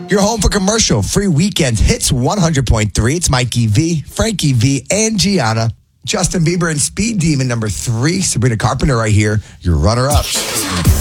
You're home for commercial free weekend hits 100.3. It's Mikey V, Frankie V, and Gianna. Justin Bieber and Speed Demon number 3. Sabrina Carpenter right here. Your runner-ups.